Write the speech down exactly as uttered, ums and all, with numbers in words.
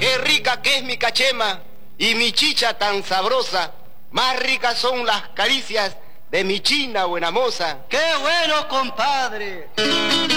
qué rica que es mi cachema y mi chicha tan sabrosa. Más ricas son las caricias de mi china buena moza. ¡Qué bueno, compadre!